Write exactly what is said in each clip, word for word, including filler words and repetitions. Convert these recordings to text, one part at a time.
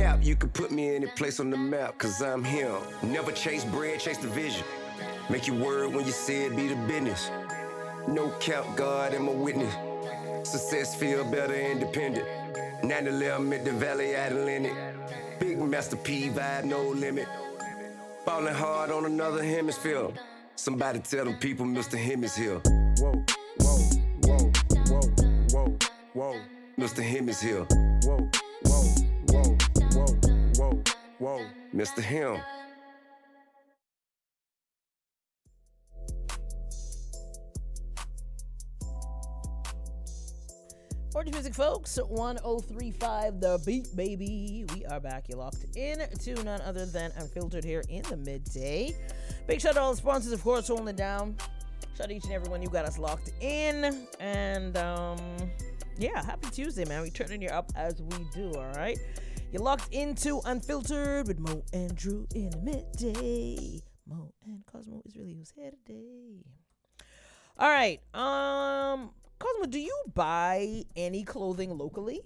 cap, you can put me any place on the map, cause I'm him. Never chase bread, chase the vision. Make your word when you say it, be the business. No cap, God am a witness. Success feel better independent. nine eleven at the Valley Atlantic. Big Master P vibe, no limit. Ballin' hard on another hemisphere. Somebody tell them people Mister Him is here. Whoa, whoa, whoa, whoa, whoa, whoa. Mister Him is here. Whoa, whoa, whoa, whoa, whoa, whoa. Mister Him. Orange Music, folks, one oh three point five The Beat, baby. We are back. You're locked in to none other than Unfiltered here in the midday. Big shout out to all the sponsors, of course, holding it down. Shout out to each and every one you got us locked in. And, um, yeah, happy Tuesday, man. We turning you up as we do, all right? You're locked into Unfiltered with Mo and Drew in the midday. Mo and Cosmo is really who's here today. All right, um... Cosmo, do you buy any clothing locally?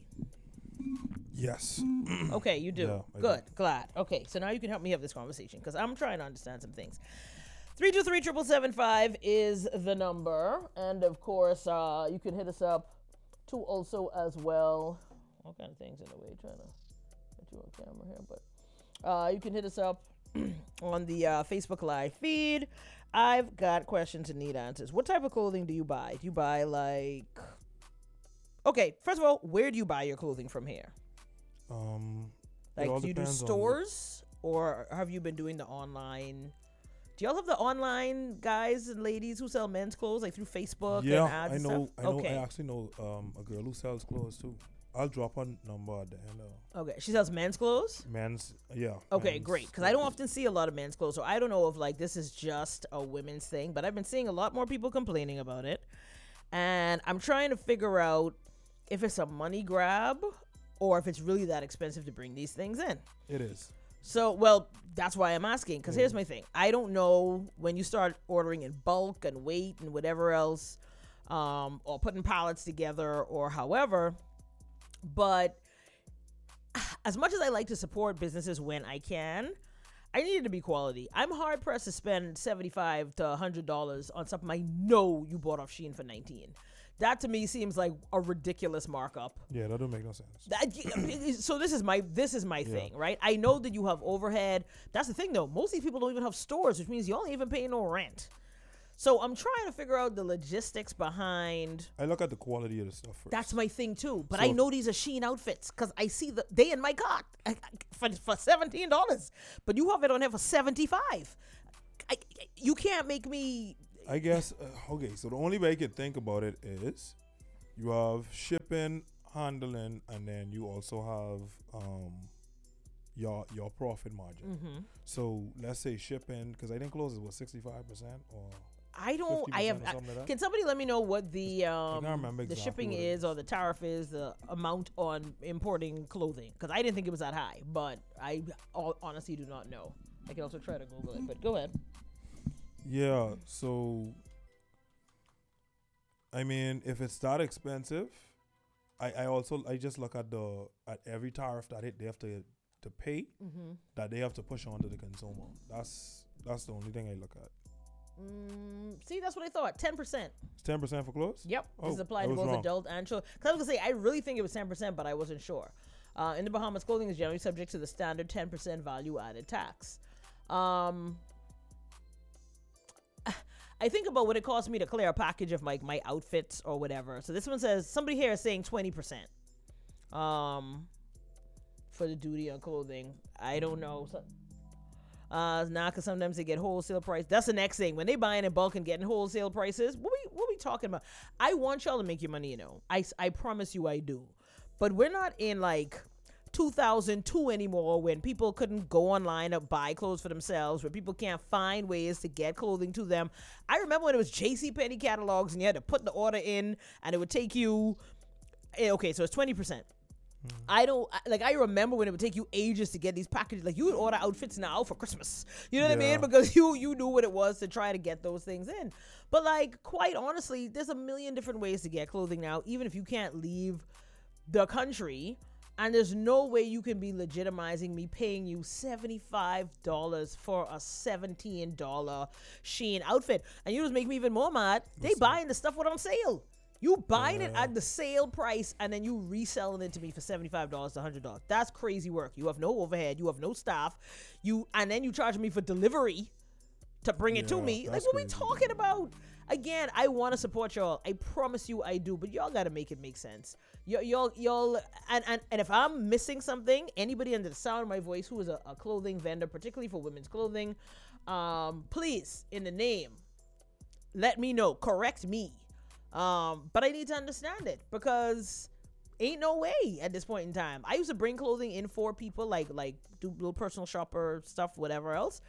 Yes. Okay, you do. Yeah, Good, do. glad. Okay, so now you can help me have this conversation because I'm trying to understand some things. three two three, seven seven seven five is the number. And of course, uh, you can hit us up too also as well. All kind of things in the way, trying to get you on camera here. But uh, you can hit us up on the uh, Facebook Live feed. I've got questions and need answers. What type of clothing do you buy? Do you buy like... Okay, first of all, where do you buy your clothing from here? Um, like, do you do stores? Or have you been doing the online... Do y'all have the online guys and ladies who sell men's clothes, like through Facebook yeah, and ads I and know, stuff? I know. Okay. I actually know um, a girl who sells clothes too. I'll drop her number at the end of Okay, she sells men's clothes? men's, yeah. Okay, men's great. Because I don't often see a lot of men's clothes, so I don't know if like this is just a women's thing, but I've been seeing a lot more people complaining about it. And I'm trying to figure out if it's a money grab or if it's really that expensive to bring these things in. It is. So, well, that's why I'm asking, because Mm. here's my thing. I don't know when you start ordering in bulk and weight and whatever else, um, or putting pallets together or however, but as much as I like to support businesses when I can, I need it to be quality. I'm hard pressed to spend seventy-five to one hundred dollars on something I know you bought off Shein for nineteen. That to me seems like a ridiculous markup. Yeah, that don't make no sense. That, so this is my this is my Yeah. thing, right? I know that you have overhead. That's the thing, though. Most of these people don't even have stores, which means you don't even pay no rent. So I'm trying to figure out the logistics behind. I look at the quality of the stuff first. That's my thing too. But So- I know these are Shein outfits because I see the they in my cart I- I- for for seventeen dollars. But you have it on here for seventy five. I, you can't make me. I guess, uh, okay, so the only way I could think about it is you have shipping, handling, and then you also have um, your your profit margin. Mhm. So let's say shipping, because I think close is what, sixty-five percent or I don't. I have. fifty percent or something like that? Can somebody let me know what the um remember the exactly shipping what it is or the tariff is, the amount on importing clothing? Because I didn't think it was that high, but I ho- honestly do not know. I can also try to Google it, but go ahead. Yeah, so I mean, if it's that expensive, I, I also I just look at the at every tariff that it, they have to to pay Mm-hmm. that they have to push on to the consumer. That's that's the only thing I look at. Mm, see, that's what I thought. Ten percent. It's ten percent for clothes. Yep, this Oh, applies I to was both wrong. adult and children. Because I was gonna say, I really think it was ten percent, but I wasn't sure. Uh, in the Bahamas, clothing is generally subject to the standard ten percent value-added tax. Um, I think about what it costs me to clear a package of like my outfits or whatever. So this one says somebody here is saying twenty percent. Um, for the duty on clothing, I don't know. So, uh, now because sometimes they get wholesale price. That's the next thing when they buying in bulk and getting wholesale prices. What we what we talking about? I want y'all to make your money. You know, I I promise you I do, but we're not in like two thousand two anymore when people couldn't go online and buy clothes for themselves, where people can't find ways to get clothing to them. I remember when it was JCPenney catalogs and you had to put the order in and it would take you, eh, okay, so it's twenty percent. I don't, I- like, I remember when it would take you ages to get these packages. Like, you would order outfits now for Christmas. You know what I Yeah. mean? Because you you knew what it was to try to get those things in. But, like, quite honestly, there's a million different ways to get clothing now, even if you can't leave the country. And there's no way you can be legitimizing me paying you seventy-five dollars for a seventeen dollars Shein outfit. And you just make me even more mad. They buying the stuff what on sale. You buying it Yeah. at the sale price and then you reselling it to me for seventy-five dollars to one hundred dollars. That's crazy work. You have no overhead. You have no staff. You And then you charge me for delivery to bring it to Yeah, me. Like, that's what we crazy. talking about? Again, I want to support y'all. I promise you I do. But y'all got to make it make sense. Y- y'all, y'all, and, and, and if I'm missing something, anybody under the sound of my voice who is a, a clothing vendor, particularly for women's clothing, um, please, in the name, let me know. Correct me. Um, but I need to understand it because ain't no way at this point in time. I used to bring clothing in for people, like like do little personal shopper stuff, whatever else.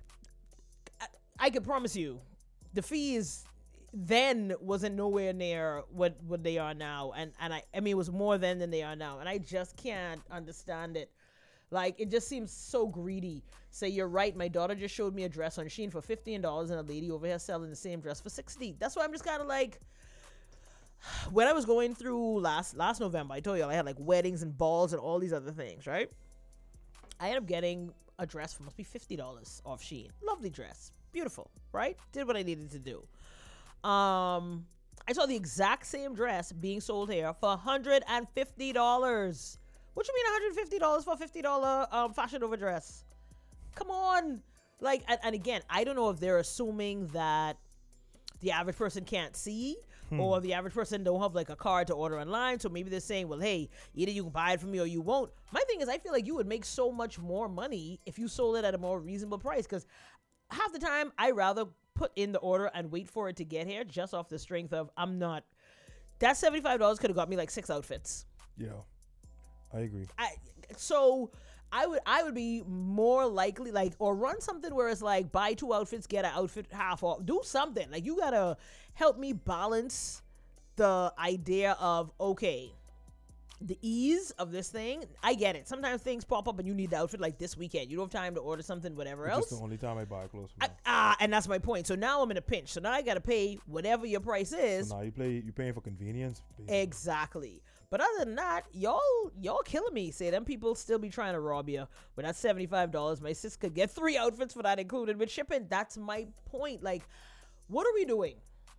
I, I can promise you, the fees then wasn't nowhere near what what they are now, and and I I mean it was more then than they are now, and I just can't understand it. Like, it just seems so greedy. Say, you're right, my daughter just showed me a dress on Shein for fifteen dollars and a lady over here selling the same dress for sixty dollars. That's why I'm just kind of like, when I was going through last last November, I told y'all I had like weddings and balls and all these other things, right? I ended up getting a dress for must be fifty dollars off Shein. Lovely dress. Beautiful, right? Did what I needed to do. Um, I saw the exact same dress being sold here for one hundred fifty dollars. What you mean one hundred fifty dollars for a fifty dollars um, fashion over dress? Come on. Like, and, and again, I don't know if they're assuming that the average person can't see Hmm. or the average person don't have like a card to order online. So maybe they're saying, well, hey, either you can buy it from me or you won't. My thing is, I feel like you would make so much more money if you sold it at a more reasonable price, because half the time I rather put in the order and wait for it to get here just off the strength of I'm not, that seventy-five dollars could have got me like six outfits. Yeah, I agree. I so I would I would be more likely like, or run something where it's like buy two outfits, get an outfit half off. Do something. Like, you gotta help me balance the idea of, okay, the ease of this thing. I get it. Sometimes things pop up and you need the outfit like this weekend. You don't have time to order something, whatever It's else. just the only time I buy clothes from I- you. Ah, and that's my point. So now I'm in a pinch. So now I gotta pay whatever your price is. So now you play, you paying for convenience. basically. Exactly. But other than that, y'all y'all killing me. Say them people still be trying to rob you. But that's seventy-five dollars. My sis could get three outfits for that included with shipping. That's my point. Like, what are we doing?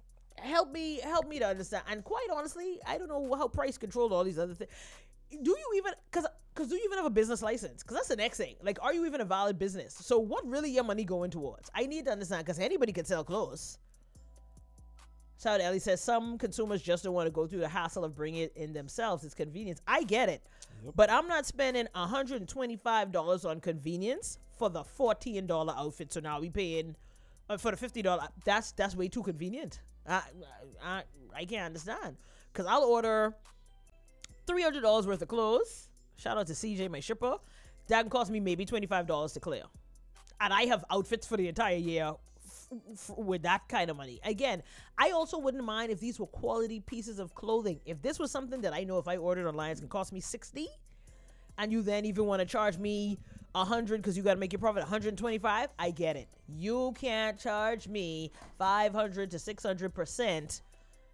Help me, help me to understand. And quite honestly, I don't know how price controlled all these other things. Do you even, cause, cause do you even have a business license? Cause that's the next thing. Like, are you even a valid business? So what really your money going towards? I need to understand, cause anybody can sell clothes. Shout out Ellie says some consumers just don't want to go through the hassle of bringing it in themselves. It's convenience. I get it. Yep. But I'm not spending one hundred twenty-five dollars on convenience for the fourteen dollars outfit. So now we paying uh, for the fifty dollars. That's that's way too convenient. I I, I can't understand. Because I'll order three hundred dollars worth of clothes. Shout out to C J, my shipper. That can cost me maybe twenty-five dollars to clear. And I have outfits for the entire year f- with that kind of money. Again, I also wouldn't mind if these were quality pieces of clothing. If this was something that I know if I ordered online it's gonna cost me sixty, and you then even want to charge me a hundred because you got to make your profit one hundred twenty-five, I get it. You can't charge me five hundred to six hundred percent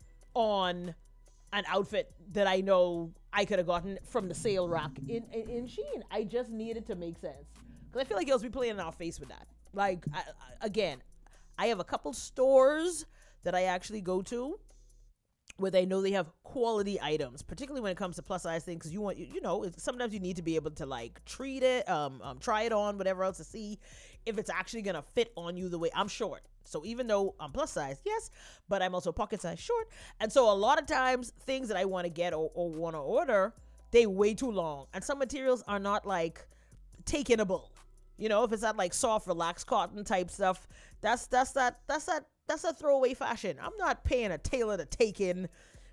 on an outfit that I know I could have gotten from the sale rack in, in, in Shein. I just needed to make sense. Because I feel like you'll be playing in our face with that. Like, I, I, again, I have a couple stores that I actually go to where they know they have quality items, particularly when it comes to plus size things. Because you want, you, you know, it's, sometimes you need to be able to like treat it, um, um, try it on, whatever else to see if it's actually gonna fit on you the way. I'm short, so even though I'm plus size, yes, but I'm also pocket size short, and so a lot of times things that I want to get or, or want to order, they way too long, and some materials are not like takeable. You know, if it's that like soft, relaxed cotton type stuff, that's that's that that's that that's a throwaway fashion. I'm not paying a tailor to take in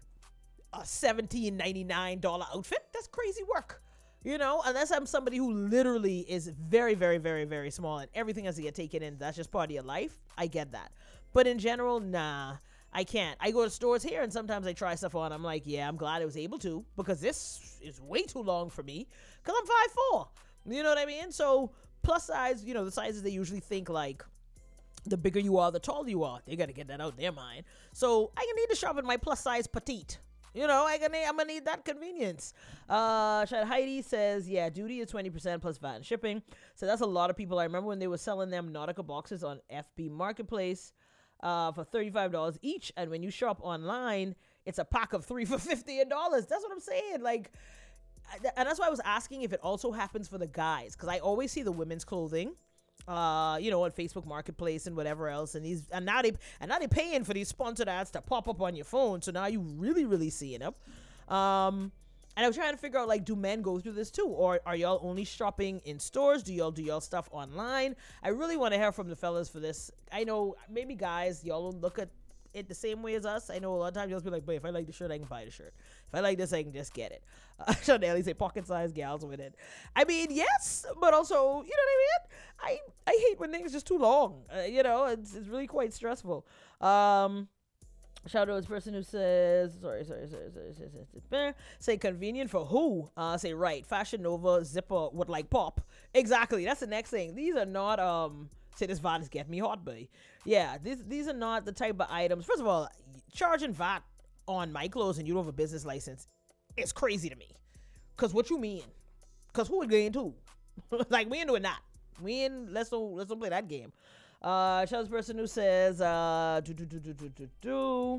a seventeen ninety-nine dollars outfit. That's crazy work. You know, unless I'm somebody who literally is very, very, very, very small and everything has to get taken in. That's just part of your life. I get that. But in general, nah, I can't. I go to stores here and sometimes I try stuff on. I'm like, yeah, I'm glad I was able to, because this is way too long for me because I'm five foot four. You know what I mean? So plus size, you know, the sizes they usually think like the bigger you are, the taller you are. They got to get that out in their mind. So I need to shop at my plus size petite. You know, I gonna, I'm gonna need that convenience. Uh, Shad Heidi says, yeah, duty is twenty percent plus V A T and shipping. So that's a lot of people. I remember when they were selling them Nautica boxes on F B Marketplace uh, for thirty-five dollars each. And when you shop online, it's a pack of three for fifty dollars. That's what I'm saying. Like, and that's why I was asking if it also happens for the guys. Because I always see the women's clothing. Uh, you know, on Facebook Marketplace and whatever else, and these and now they and now they paying for these sponsored ads to pop up on your phone. So now you really, really seeing them. Um, and I was trying to figure out, like, do men go through this too, or are y'all only shopping in stores? Do y'all do y'all stuff online? I really want to hear from the fellas for this. I know maybe guys, y'all don't look at it the same way as us. I know a lot of times y'all be like, but if I like the shirt, I can buy the shirt. If I like this, I can just get it. Uh, Chanel, say pocket size gals with it. I mean, yes, but also, you know what I mean? I, I hate when things just too long. Uh, you know, it's, it's really quite stressful. Um, shout out to this person who says, sorry, sorry, sorry, sorry, sorry, sorry, sorry. Say convenient for who? Uh, say right. Fashion Nova zipper would like pop. Exactly. That's the next thing. These are not, um, say this V A T is getting me hot, baby. Yeah, these these are not the type of items. First of all, charging V A T on my clothes and you don't have a business license, it's crazy to me. Cause what you mean? Cause who would gain too? Like, we ain't doing that. We ain't, let's don't let's don't play that game. Uh, shout out to the person who says, uh, do do do do do do do.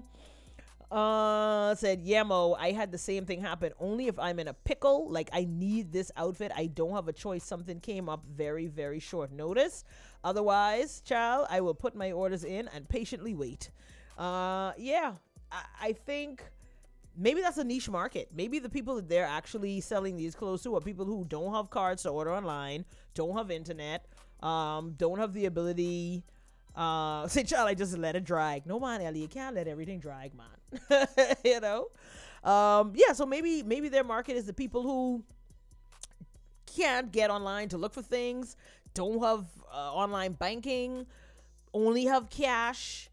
Uh, said, yeah, Mo, I had the same thing happen. Only if I'm in a pickle, like I need this outfit, I don't have a choice. Something came up very, very short notice. Otherwise, child, I will put my orders in and patiently wait. Uh, yeah, I, I think maybe that's a niche market. Maybe the people that they're actually selling these clothes to are people who don't have cards to order online, don't have internet, um, don't have the ability. Uh, say, child, I just let it drag. No, man, Ellie, you can't let everything drag, man. You know? Um, yeah, so maybe maybe their market is the people who can't get online to look for things, don't have uh, online banking, only have cash,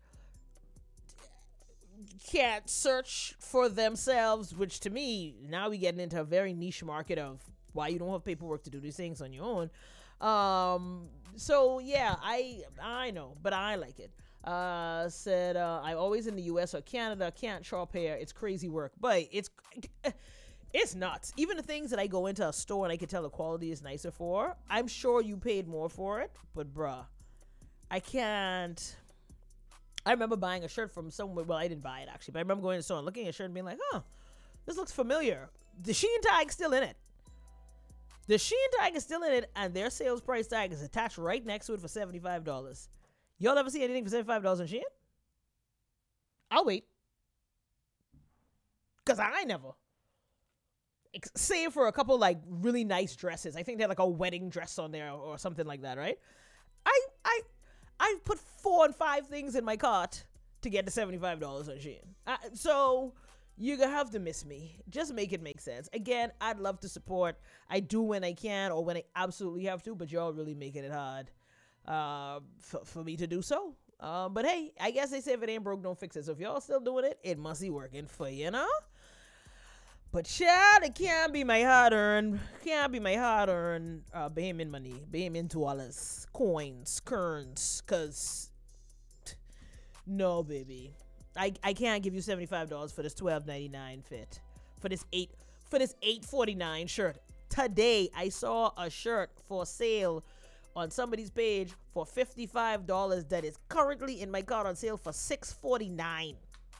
can't search for themselves, which to me, now we getting into a very niche market of why you don't have paperwork to do these things on your own. Um, so yeah, I, I know, but I like it. Uh, said, uh, I'm always in the U S or Canada, can't shop here. It's crazy work, but it's, it's nuts. Even the things that I go into a store and I can tell the quality is nicer for, I'm sure you paid more for it, but bruh, I can't. I remember buying a shirt from somewhere. Well, I didn't buy it actually, but I remember going to the store and looking at a shirt and being like, huh, this looks familiar. The Shein tag's still in it. The Shein tag is still in it, and their sales price tag is attached right next to it for seventy-five dollars. Y'all ever see anything for seventy-five dollars on Shein? I'll wait. Because I never. Save for a couple, like, really nice dresses. I think they had, like, a wedding dress on there or something like that, right? I, I, I've put four and five things in my cart to get to seventy-five dollars on Shein. Uh, so... You're gonna have to miss me. Just make it make sense. Again, I'd love to support. I do when I can or when I absolutely have to, but y'all really making it hard uh, for, for me to do so. Uh, but hey, I guess they say if it ain't broke, don't fix it. So if y'all still doing it, it must be working for you, you know? But child, it can't be my hard-earned, can't be my hard-earned uh, Bahamian money, Bahamian dollars, coins, kerns, because no, baby. I, I can't give you seventy-five dollars for this twelve ninety-nine fit. For this eight for this eight forty-nine shirt. Today I saw a shirt for sale on somebody's page for fifty-five dollars that is currently in my cart on sale for six forty-nine.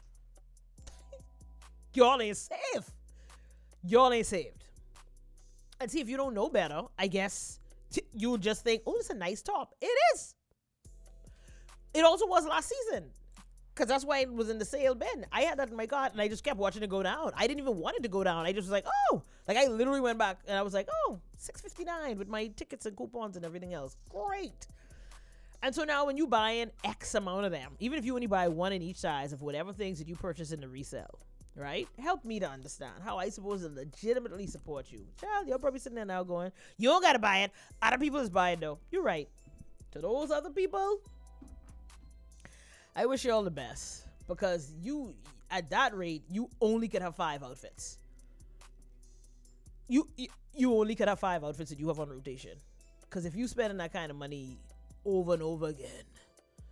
Y'all ain't safe. Y'all ain't saved. And see, if you don't know better, I guess you'll just think, oh, it's a nice top. It is. It also was last season. Because that's why it was in the sale bin. I had that in my cart, and I just kept watching it go down. I didn't even want it to go down. I just was like, oh. Like, I literally went back, and I was like, oh, six fifty-nine with my tickets and coupons and everything else. Great. And so now when you buy an X amount of them, even if you only buy one in each size of whatever things that you purchase in the resale, right? Help me to understand how I supposed to legitimately support you. Child, you're probably sitting there now going, you don't got to buy it. Other people is buying, though. You're right. To those other people, I wish you all the best, because you, at that rate, you only could have five outfits. You you, you only could have five outfits that you have on rotation. Because if you spending that kind of money over and over again,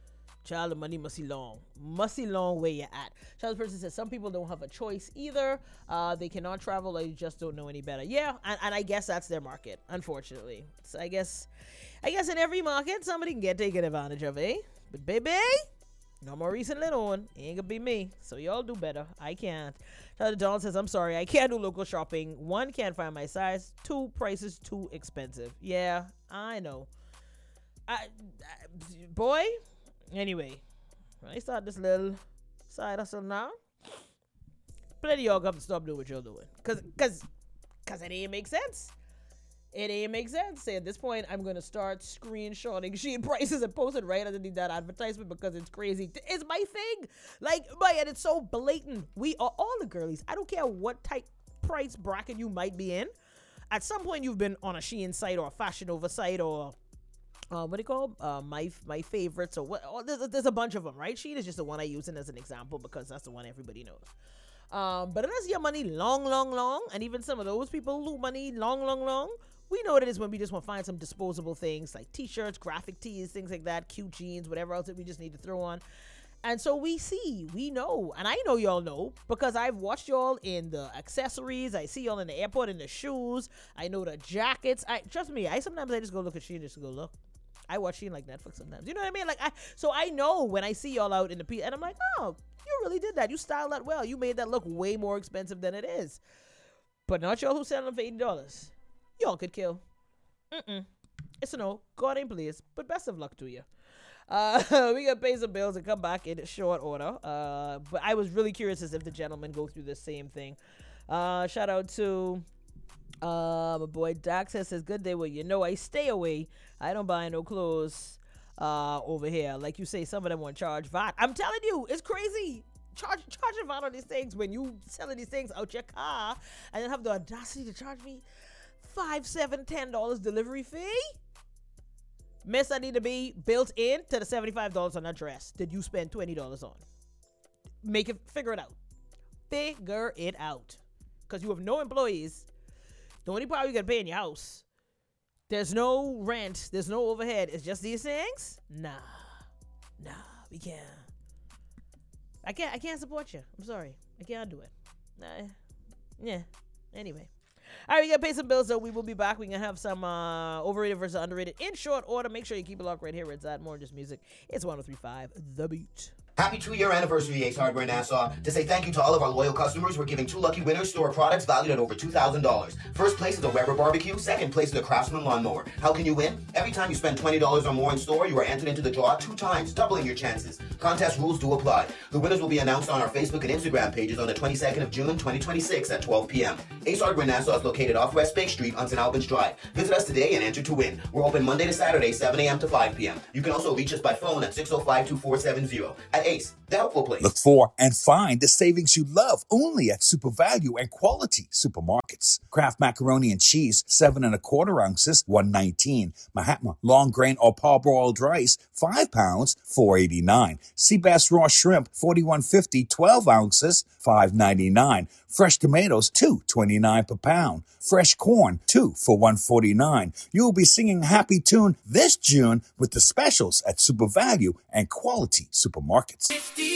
Child, the money must be long. Must be long where you're at. Child, the person says some people don't have a choice either. Uh, they cannot travel or you just don't know any better. Yeah, and, and I guess that's their market, unfortunately. So I guess I guess in every market, somebody can get taken advantage of, eh? But baby, no more recently on. Ain't gonna be me. So y'all do better. I can't. Child, Dawn says, I'm sorry, I can't do local shopping. One, can't find my size. Two, prices too expensive. Yeah, I know. I, I boy... Anyway, I start this little side hustle now. Plenty of y'all got to stop doing what you're doing. Cause, cause, cause it ain't make sense. It ain't make sense. Say at this point, I'm gonna start screenshotting Shein prices and post it right underneath that advertisement because it's crazy. It's my thing. Like, my, and it's so blatant. We are all the girlies. I don't care what type price bracket you might be in. At some point, you've been on a Shein site or a Fashion Nova site or Uh, what do you call them? Uh, my my favorites or what? Oh, there's, there's a bunch of them, right? Shein is just the one I use as an example because that's the one everybody knows. Um, but unless your money long, long, long, and even some of those people who money long, long, long, we know what it is when we just want to find some disposable things like t-shirts, graphic tees, things like that, cute jeans, whatever else that we just need to throw on. And so we see, we know, and I know y'all know because I've watched y'all in the accessories. I see y'all in the airport in the shoes. I know the jackets. I trust me. I sometimes I just go look at Shein just to go look. I watch Shein like Netflix sometimes. You know what I mean? Like I, so I know when I see y'all out in the P, and I'm like, oh, you really did that. You styled that well. You made that look way more expensive than it is. But not y'all who selling them for eighty dollars. Y'all could kill. Mm-mm. It's a no. God ain't pleased. But best of luck to you. Uh, we gotta pay some bills and come back in short order. Uh, but I was really curious as if the gentlemen go through the same thing. Uh, shout out to. Uh, my boy Doc says, says, good day. Well, you know, I stay away. I don't buy no clothes uh, over here. Like you say, some of them want to charge V A T. I'm telling you, it's crazy. Charge, charging V A T on these things when you selling these things out your car and then have the audacity to charge me five, seven, ten dollars delivery fee. Miss, I need to be built in to the seventy-five dollars on that dress that you spend twenty dollars on. Make it, figure it out. Figure it out. Because you have no employees. The only part you got to pay in your house. There's no rent. There's no overhead. It's just these things? Nah. Nah, we can't. I can't I can't support you. I'm sorry. I can't do it. Nah. Yeah. Anyway. All right, we got to pay some bills, so we will be back. We're going to have some uh, overrated versus underrated in short order. Make sure you keep it locked right here. It's at More Just Music. It's one oh three point five The Beat. Happy two-year anniversary, Ace Hardware Nassau. To say thank you to all of our loyal customers, we're giving two lucky winners store products valued at over two thousand dollars. First place is a Weber barbecue. Second place is a Craftsman lawnmower. How can you win? Every time you spend twenty dollars or more in store, you are entered into the draw two times, doubling your chances. Contest rules do apply. The winners will be announced on our Facebook and Instagram pages on the twenty-second of June, twenty twenty-six at twelve p.m. Ace Hardware Nassau is located off West Bay Street on Saint Albans Drive. Visit us today and enter to win. We're open Monday to Saturday, seven a.m. to five p.m. You can also reach us by phone at six oh five, two four seven zero. At Ace, the helpful place. Look for and find the savings you love only at Super Value and Quality Supermarkets. Kraft macaroni and cheese, seven and a quarter ounces, one nineteen. Mahatma long grain or parboiled rice, five pounds, four eighty-nine. Seabass raw shrimp, forty-one fifty, twelve ounces, five ninety-nine. Fresh tomatoes, two twenty-nine per pound. Fresh corn, two for one forty-nine. You will be singing Happy Tune this June with the specials at Super Value and Quality Supermarkets.